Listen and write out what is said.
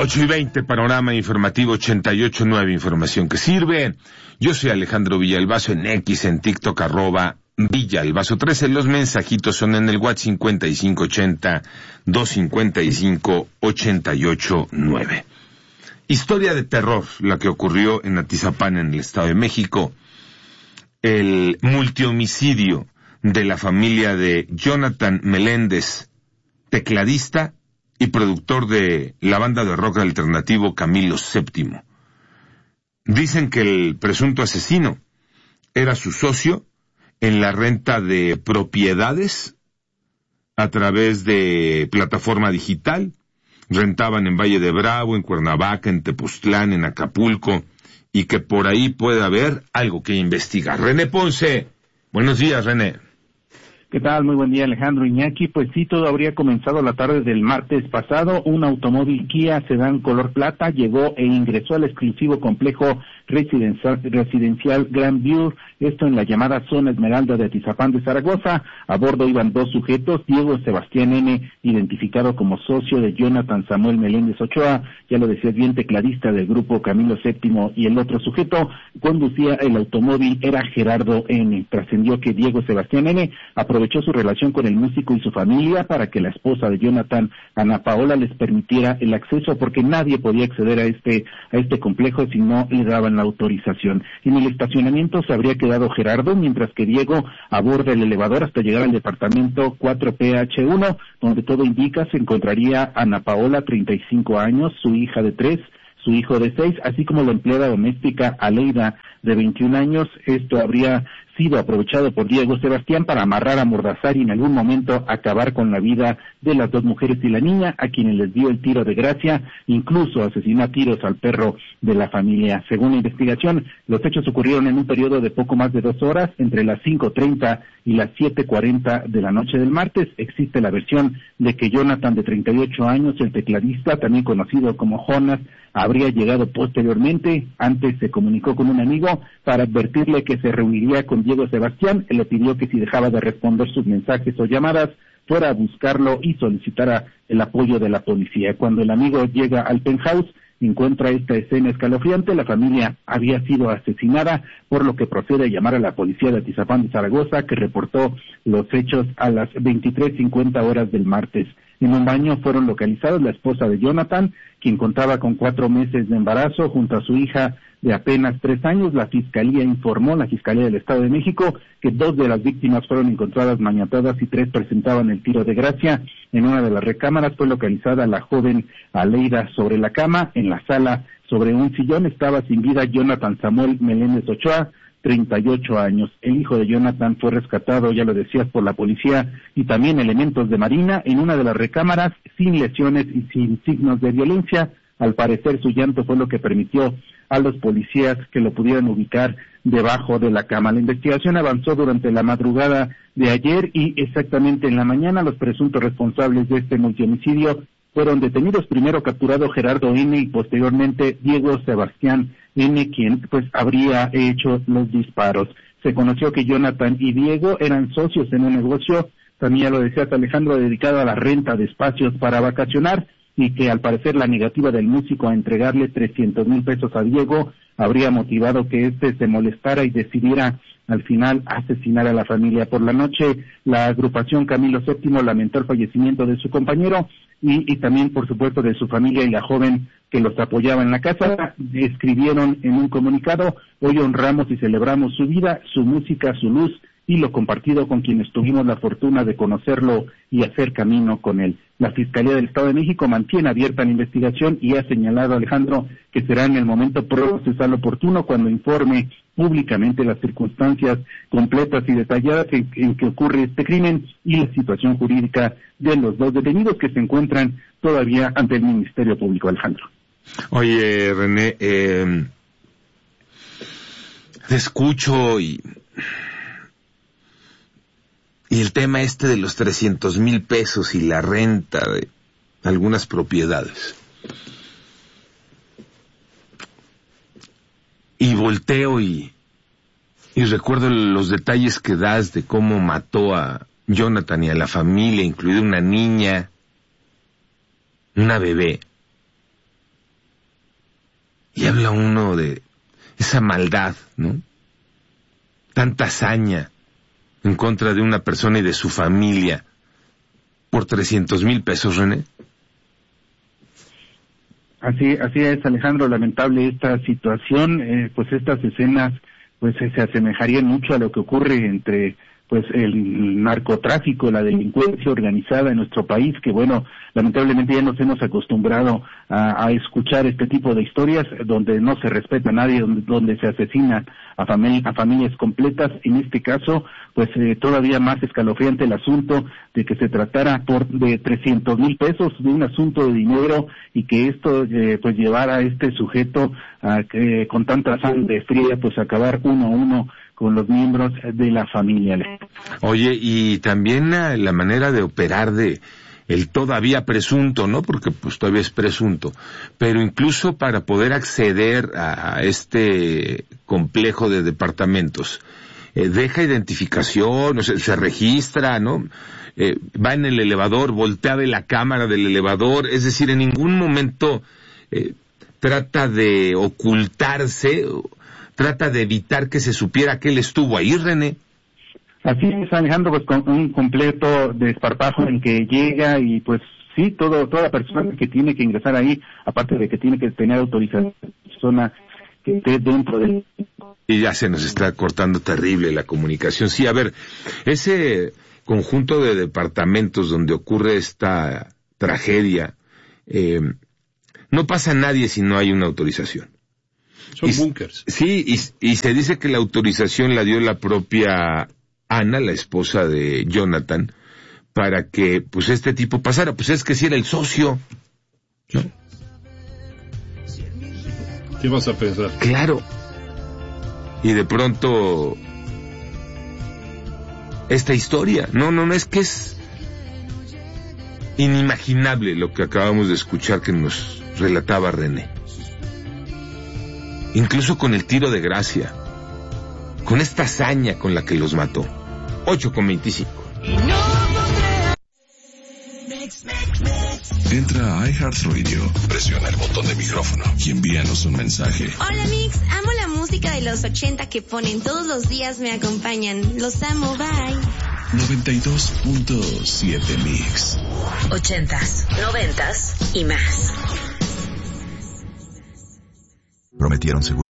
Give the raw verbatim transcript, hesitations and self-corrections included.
ocho y veinte, panorama informativo ochenta y ocho punto nueve, información que sirve. Yo soy Alejandro Villalbazo, en X, en TikTok, arroba Villalbazo trece. Los mensajitos son en el WhatsApp cincuenta y cinco ochenta, doscientos cincuenta y cinco, ochenta y ocho nueve. Historia de terror, la que ocurrió en Atizapán, en el Estado de México. El multihomicidio de la familia de Jonathan Meléndez, tecladista y productor de la banda de rock alternativo Camilo séptimo. Dicen que el presunto asesino era su socio en la renta de propiedades a través de plataforma digital. Rentaban en Valle de Bravo, en Cuernavaca, en Tepoztlán, en Acapulco, y que por ahí puede haber algo que investigar. René Ponce, buenos días, René. ¿Qué tal? Muy buen día, Alejandro Iñaki. Pues sí, todo habría comenzado la tarde del martes pasado. Un automóvil Kia sedán color plata llegó e ingresó al exclusivo complejo residencial, residencial Grand View, esto en la llamada zona Esmeralda de Atizapán de Zaragoza. A bordo iban dos sujetos, Diego Sebastián N., identificado como socio de Jonathan Samuel Meléndez Ochoa, ya lo decías bien, tecladista del grupo Camilo séptimo, y el otro sujeto conducía el automóvil, era Gerardo N. Trascendió que Diego Sebastián N. aprovechó aprovechó su relación con el músico y su familia para que la esposa de Jonathan, Ana Paola, les permitiera el acceso, porque nadie podía acceder a este a este complejo si no le daban la autorización. En el estacionamiento se habría quedado Gerardo, mientras que Diego aborda el elevador hasta llegar al departamento cuatro P H uno, donde todo indica se encontraría Ana Paola, treinta y cinco años, su hija de tres, su hijo de seis, así como la empleada doméstica Aleida, de veintiún años. Esto habría sido aprovechado por Diego Sebastián para amarrar, amordazar y en algún momento acabar con la vida de las dos mujeres y la niña, a quienes les dio el tiro de gracia, incluso asesinó a tiros al perro de la familia. Según la investigación, los hechos ocurrieron en un periodo de poco más de dos horas, entre las cinco treinta y las siete cuarenta de la noche del martes. Existe la versión de que Jonathan, de treinta y ocho años, el tecladista, también conocido como Jonas, habría llegado posteriormente. Antes se comunicó con un amigo para advertirle que se reuniría con Diego Sebastián. Él le pidió que si dejaba de responder sus mensajes o llamadas, fuera a buscarlo y solicitara el apoyo de la policía. Cuando el amigo llega al penthouse, encuentra esta escena escalofriante. La familia había sido asesinada, por lo que procede a llamar a la policía de Atizapán de Zaragoza, que reportó los hechos a las veintitrés cincuenta horas del martes. En un baño fueron localizados la esposa de Jonathan, quien contaba con cuatro meses de embarazo, junto a su hija de apenas tres años. La Fiscalía informó, la Fiscalía del Estado de México, que dos de las víctimas fueron encontradas maniatadas y tres presentaban el tiro de gracia. En una de las recámaras fue localizada la joven Aleida sobre la cama. En la sala, sobre un sillón, estaba sin vida Jonathan Samuel Meléndez Ochoa, treinta y ocho años. El hijo de Jonathan fue rescatado, ya lo decías, por la policía y también elementos de Marina en una de las recámaras, sin lesiones y sin signos de violencia. Al parecer, su llanto fue lo que permitió a los policías que lo pudieran ubicar debajo de la cama. La investigación avanzó durante la madrugada de ayer y exactamente en la mañana los presuntos responsables de este multihomicidio fueron detenidos. Primero capturado Gerardo N. y posteriormente Diego Sebastián N., quien pues habría hecho los disparos. Se conoció que Jonathan y Diego eran socios en un negocio, también ya lo decías, Alejandro, dedicado a la renta de espacios para vacacionar, y que al parecer la negativa del músico a entregarle trescientos mil pesos a Diego habría motivado que éste se molestara y decidiera al final asesinar a la familia. Por la noche, la agrupación Camilo séptimo lamentó el fallecimiento de su compañero y, y también, por supuesto, de su familia y la joven que los apoyaba en la casa. Escribieron en un comunicado: hoy honramos y celebramos su vida, su música, su luz y lo compartido con quienes tuvimos la fortuna de conocerlo y hacer camino con él. La Fiscalía del Estado de México mantiene abierta la investigación y ha señalado, Alejandro, que será en el momento procesal oportuno cuando informe públicamente las circunstancias completas y detalladas en, en que ocurre este crimen y la situación jurídica de los dos detenidos que se encuentran todavía ante el Ministerio Público, Alejandro. Oye, René, eh, te escucho y... Y el tema este de los trescientos mil pesos y la renta de algunas propiedades. Y volteo y, y recuerdo los detalles que das de cómo mató a Jonathan y a la familia, incluida una niña, una bebé. Y habla uno de esa maldad, ¿no? Tanta hazaña en contra de una persona y de su familia por trescientos mil pesos, René. Así, así es, Alejandro, lamentable esta situación, eh, pues estas escenas pues se asemejarían mucho a lo que ocurre entre pues el narcotráfico, la delincuencia organizada en nuestro país, que bueno, lamentablemente ya nos hemos acostumbrado a, a escuchar este tipo de historias donde no se respeta a nadie, donde, donde se asesina a, famili a familias completas. En este caso, pues eh, todavía más escalofriante el asunto de que se tratara por de trescientos mil pesos, de un asunto de dinero, y que esto eh, pues llevara a este sujeto a que con tanta sangre fría pues acabar uno a uno con los miembros de la familia. Oye, y también la, la manera de operar de el todavía presunto, ¿no? Porque pues todavía es presunto, pero incluso para poder acceder a, a este complejo de departamentos, eh, deja identificación, o sea, se registra, ¿no? Eh, va en el elevador, voltea de la cámara del elevador, es decir, en ningún momento eh, trata de ocultarse, trata de evitar que se supiera que él estuvo ahí, René. Así es, Alejandro, pues con un completo desparpajo en que llega y pues sí, todo toda persona que tiene que ingresar ahí, aparte de que tiene que tener autorización, persona que esté dentro del... Y ya se nos está cortando terrible la comunicación. Sí, a ver, ese conjunto de departamentos donde ocurre esta tragedia, eh, no pasa nadie si no hay una autorización. Son búnkers. Sí, y, y se dice que la autorización la dio la propia Ana, la esposa de Jonathan, para que pues este tipo pasara. Pues es que si era el socio, ¿no? ¿Qué vas a pensar? Claro. Y de pronto esta historia, no, no, no, es que es inimaginable lo que acabamos de escuchar que nos relataba René. Incluso con el tiro de gracia, con esta hazaña con la que los mató. ocho con veinticinco. Entra a iHeartRadio, presiona el botón de micrófono y envíanos un mensaje. Hola Mix, amo la música de los ochenta que ponen todos los días, me acompañan. Los amo, bye. noventa y dos punto siete Mix. Ochentas, noventas y más. Prometieron seguridad.